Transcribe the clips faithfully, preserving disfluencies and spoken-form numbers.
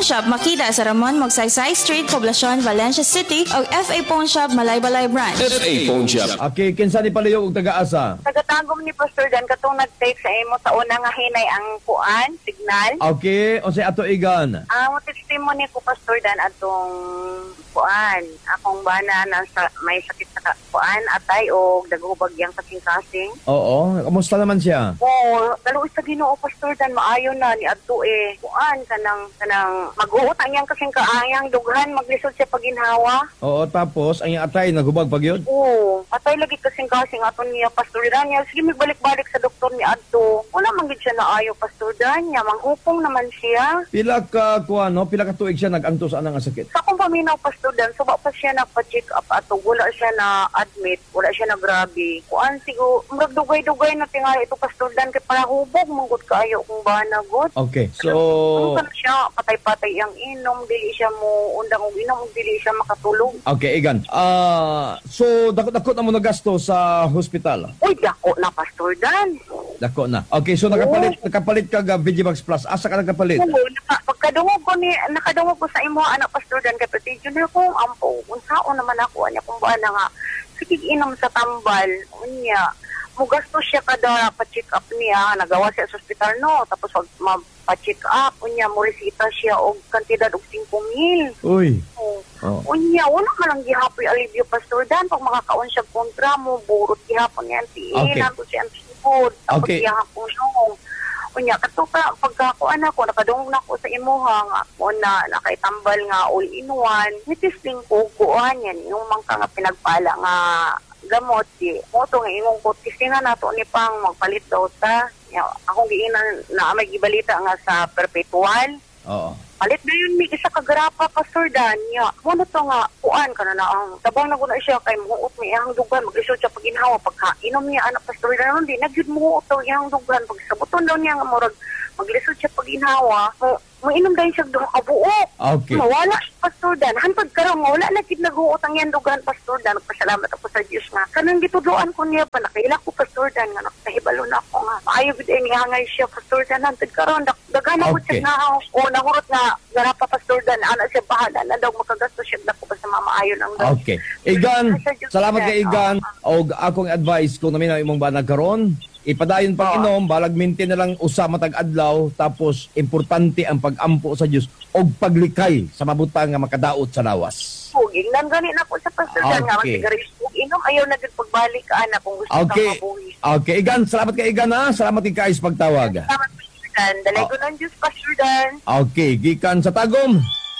Phone Shop makita sa Ramon Magsaysay Street, Poblacion, Valencia City o F A Phone Shop Malaybalay Branch. F A Phone Shop. Okay, kinsa ni paluyog og taga-asa? Tagatagom ni Pastor Dan katong nag-take sa imo sa una nga hinay ang kuan, signal. Okay, o say ato igan. Ang uh, testimony ko Pastor Dan atong kuan, akong bana na sa, may sakit sa kuan, atay o dagubagyang kasing-kasing. Oo, kamusta naman siya? Oo, dalawa sa Ginoo Pastor Dan maayo na ni adto eh. Kuan kanang kanang mag-uutang yang kasing kaayang dughan maglisod siya paginhawa. Oo, tapos ang iyang atay nagubag pagyud? Oo, atay lagi kasing-kasing aton niya Pastor Dan. Niya sige magbalik-balik sa doktor ni adto. Wala man gid siya naayo Pastor Dan. Niya manghupong naman siya. Pila ka kuan no, pila ka tuig siya naganto sa anang sakit? Sa akong paminaw Pastor Dan, so pa siya nagpa-check up ato. Wala siya na admit, wala siya na grabe. Kuan sigo, murag dugay-dugay na tingali ito Pastor Dan kay para hubog manggut kaayo kung bana gud. Okay. So ano siya patay-patay ang inom, dili siya mo undang og inom, dili siya makatulog. Okay, igan. Ah, uh, so dako-dako na mo nagasto sa hospital. Uy, dako na Pastor Dan. Dako na. Okay, so nakapalit oh. nakapalit ka ga Vigimax Plus. Asa ka nakapalit? Oo, naka, pagkadungog ko ni nakadungog ko sa imo anak Pastor Dan kay prestigyo na ko ampo. Unsaon naman ako anya kung bana nga sige inom sa tambal unya. Mugasto siya kada pa-check up niya, nagawa siya sa ospital no, tapos wag ma-check up unya mo resita siya og kantidad og five mil. Uy. Oh. Oh. Unya wala man lang gihapoy alivio Pastor Dan pag makakaon siya kontra mo burot gihapon niya anti okay. nato siya anti-food tapos okay. gihapon no. Unya kato ka pagkakuan ako nakadungog na ko sa imuha nga mo na nakaitambal nga all in one nitisting ko kuan yan yung mangka nga pinagpala nga gamot di mo to nga imong ko tistingan nato ni pang magpalit daw ta ya, akong giinan na may gibalita nga sa perpetual. Oo. Palit na yun mi isa ka grapa Pastor Dan ya mo na to nga kuan kana na ang tabang na guna siya kay muot mi ang dugan mag-isod siya paginhawa pagka inom niya anak Pastor Dan di nagyud muot to yang dugan pag sabuton daw niya nga murag maglisod siya paginhawa mo mainom dahil siya duha ka buok. Okay. Mawala siya Pastor Dan hantod karon wala na gid naguot ang yang dugan Pastor Dan nagpasalamat ako sa Dios nga kanang gituduan ko niya pa nakaila ko Pastor Dan nga nakahibalo na ako nga maayo gid ni hangay siya Pastor Dan hantod karon daghan ako okay. siya nga o nahurot nga garapa Pastor Dan ana siya bahala na daw makagasto siya dako pa sa mamaayon ang daw. Okay. Igan, salamat kay Igan og akong advice kung naminaw imong banag karon ipadayon pang inom, balag minti na lang usa matag adlaw tapos importante ang pag-ampo sa Dios og paglikay sa mabutang nga makadaot sa lawas. Puging nan gani na po sa Pastor Dan nga sigarilyo inom ayaw na gid pagbalik ka ana kung gusto okay. kang mabuhi. Okay, Igan, salamat kay Igan ha. Salamat kay Kais pagtawag. Salamat Pastor Dan. Dalay ko ng Diyos Pastor Dan. Okay, gikan sa Tagum.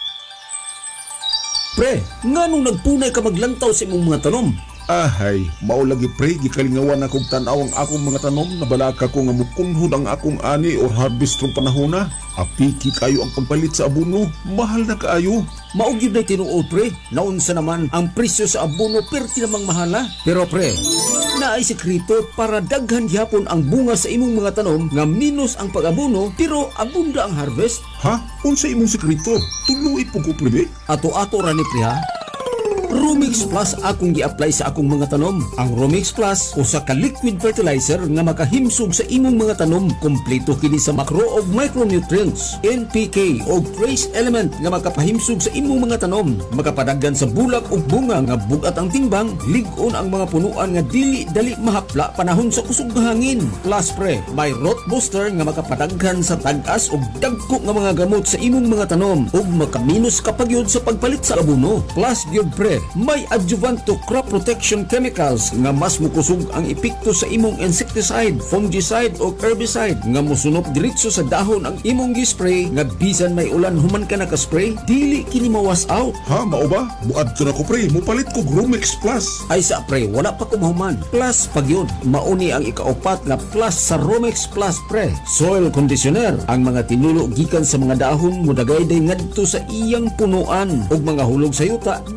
Pre, nganong nagpunay ka maglantaw sa imong mga tanom? Ahay, mao lagi pre, gikalingawan akong tanaw ang akong mga tanom na balaka ko nga mukunhod ang akong ani or harvest rong panahona. Apiki kayo ang pagpalit sa abono, mahal na kaayo. Maugyod na tinuod pre, naunsa naman ang presyo sa abono perti namang mahala. Pero pre, naay sekreto para daghan gyapon ang bunga sa imong mga tanom nga minus ang pag-abono pero abunda ang harvest. Ha? Unsa imong sekreto? Tuluy po ko pre. Ato-ato ra ni pre ha. Romix Plus akong gi-apply sa akong mga tanom. Ang Romix Plus usa ka liquid fertilizer nga makahimsog sa imong mga tanom. Kompleto kini sa macro ug micronutrients, N P K ug trace element nga makapahimsog sa imong mga tanom. Makapadaggan sa bulak ug bunga nga bugat ang timbang, lig-on ang mga punuan nga dili dali mahapla panahon sa kusog hangin. Plus pre, may rot booster nga makapadaghan sa tag-as ug dagko nga mga gamot sa imong mga tanom ug makaminus kapagyod sa pagpalit sa abono. Plus gyud pre, may adjuvant to crop protection chemicals nga mas mukusog ang epekto sa imong insecticide, fungicide o herbicide nga mosunop diretso sa dahon ang imong gi-spray nga bisan may ulan human ka naka-spray, dili kini mawas out. Ha, mao ba? Buad ko na ko pre, mupalit ko Gromix Plus. Ay sa pre, wala pa ko mahuman. Plus pagyod, mauni ang ikaupat nga plus sa Romix Plus pre. Soil conditioner, ang mga tinulo gikan sa mga dahon mudagay day ngadto sa iyang punuan ug mga hulog sa yuta dili mas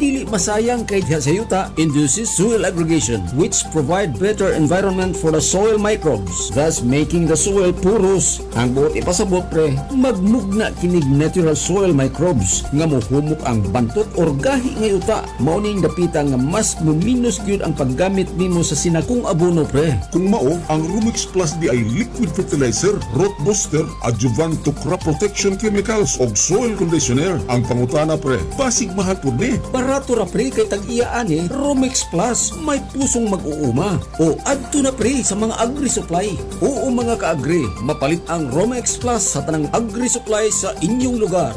nasayang kay diha sa yuta induces soil aggregation which provide better environment for the soil microbes, thus making the soil porous. Ang buot ipasabot pre, magmugna kinig natural soil microbes nga mohumok ang bantot or gahi nga yuta. Mao ning dapita nga mas muminus gyud ang paggamit nimo sa sinakong abono pre. Kung mao, ang Rumix Plus di ay liquid fertilizer, root booster, adjuvant to crop protection chemicals o soil conditioner. Ang pangutana pre, basig mahal po ni. Barato ra pre kay tag-iyaan eh, Romix Plus may pusong mag-uuma. O adto na pre sa mga agri-supply. Oo mga ka-agri, mapalit ang Romix Plus sa tanang agri-supply sa inyong lugar.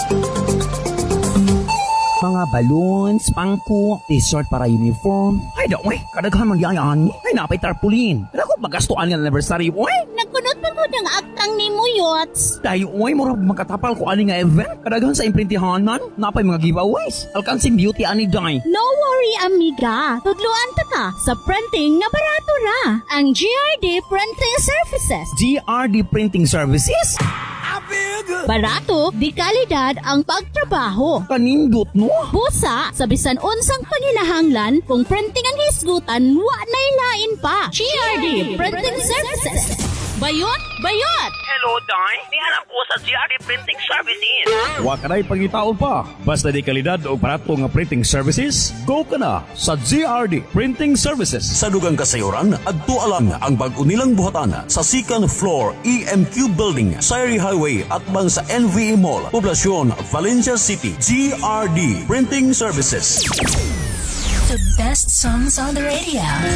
Mga balloons, pangko, t-shirt para uniform. Ay, daw, eh, kadaghan magyayaan. Ay, napay tarpaulin. Ako magastuan ng anniversary, oy. Nagkunot pa ko ng aktang ni mo, Yots. Dahil, oy, murag makatapal ko ani nga event. Kadaghan sa imprintihanan, napay mga giveaways. Alkansing beauty ani day. No worry, amiga. Tudluan ta ka sa printing nga barato ra. Ang G R D Printing Services. G R D Printing Services? Barato, di kalidad ang pagtrabaho. Kanindot, no? Busa, sa bisan unsang panginahanglan, kung printing ang hisgutan, wa na'y lain pa. G R D Printing Services. Bayot, bayot! Hello, Day. Nihanap ko sa G R D Printing Services. Wa ka na'y pangitaon pa. Basta di kalidad o barato nga printing services, go ka na sa G R D Printing Services. Sa dugang kasayuran, adto alang ang bag-o nilang buhatan sa second floor E M Q Building, Sayri Highway at bang sa N V E Mall, Poblacion, Valencia City. G R D Printing Services. The best songs on the radio.